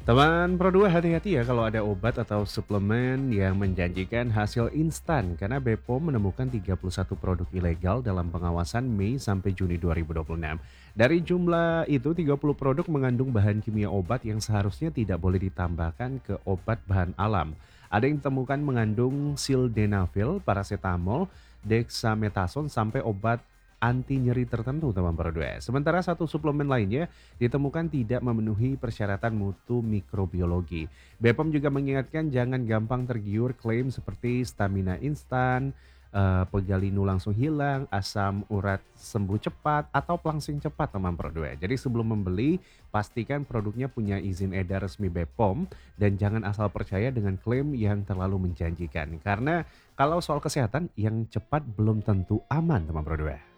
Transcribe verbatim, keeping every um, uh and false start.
Teman Pro dua hati-hati ya kalau ada obat atau suplemen yang menjanjikan hasil instan karena B P O M menemukan tiga puluh satu produk ilegal dalam pengawasan Mei sampai Juni dua ribu dua puluh enam. Dari jumlah itu tiga puluh produk mengandung bahan kimia obat yang seharusnya tidak boleh ditambahkan ke obat bahan alam. Ada yang ditemukan mengandung sildenafil, paracetamol, dexamethasone sampai obat anti nyeri tertentu teman Pro dua. Sementara satu suplemen lainnya ditemukan tidak memenuhi persyaratan mutu mikrobiologi. B P O M juga mengingatkan jangan gampang tergiur klaim seperti stamina instan, eh, pegalinu langsung hilang, asam urat sembuh cepat, atau pelangsing cepat teman Pro dua. Jadi sebelum membeli, pastikan produknya punya izin edar resmi B P O M dan jangan asal percaya dengan klaim yang terlalu menjanjikan. Karena kalau soal kesehatan, yang cepat belum tentu aman teman Pro dua.